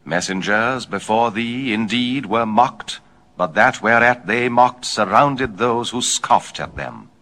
Messengers before thee indeed were mocked, but that whereat they mocked surrounded those who scoffed at them.